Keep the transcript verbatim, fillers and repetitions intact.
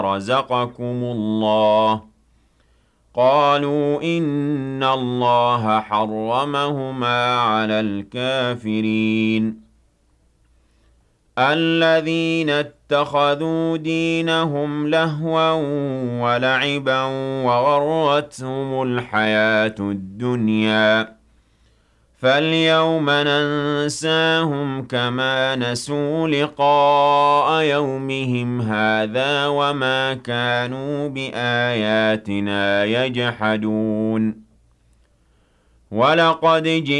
رَزَقَكُمُ اللَّهُ قَالُوا إِنَّ اللَّهَ حَرَّمَهُمَا عَلَى الْكَافِرِينَ الَّذِينَ اتَّخَذُوا دِينَهُمْ لَهْوًا وَلَعِبًا وَغَرَّتْهُمُ الْحَيَاةُ الدُّنْيَا فَالْيَوْمَ نَنسَاهُمْ كَمَا نَسُوا لِقَاءَ يَوْمِهِمْ هَٰذَا وَمَا كَانُوا بِآيَاتِنَا يَجْحَدُونَ وَلَقَدْ